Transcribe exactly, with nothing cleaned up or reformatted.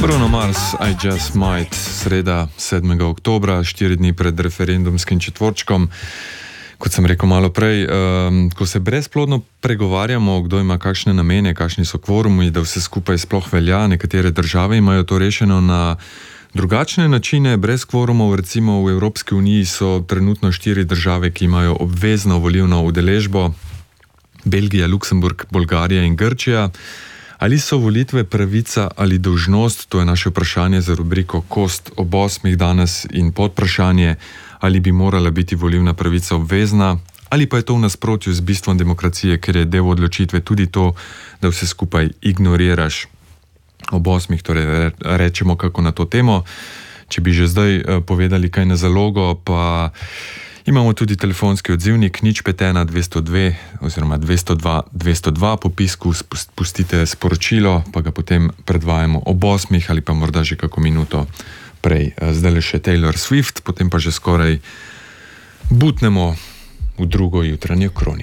Bruno Mars, I Just Might, sreda sedmega oktobra, štiri dni pred referendumskim četvorčkom. Kot sem rekel malo prej, um, ko se brezplodno pregovarjamo, kdo ima kakšne namene, kakšni so kvorumi, da vse skupaj sploh velja, nekatere države imajo to rešeno na drugačne načine, brez kvorumov. Recimo v Evropski uniji so trenutno štiri države, ki imajo obvezno volilno udeležbo: Belgija, Luksemburg, Bolgarija in Grčija. Ali so volitve pravica ali dolžnost? To je naše vprašanje za rubriko Kost ob osmih danes in podvprašanje, ali bi morala biti volilna pravica obvezna, ali pa je to v nasprotju z bistvom demokracije, ker je del odločitve tudi to, da vse skupaj ignoriraš. Ob osmih torej rečemo kako na to temo. Če bi že zdaj povedali kaj na zalogo, pa imamo tudi telefonski odzivnik nič pet ena dvesto dve oziroma dvesto dva dvesto dva, po pisku pustite sporočilo, pa ga potem predvajamo ob osmih ali pa morda že kako minuto prej. Zdaj le še Taylor Swift, potem pa že skoraj butnemo v drugo jutranjo kroniko.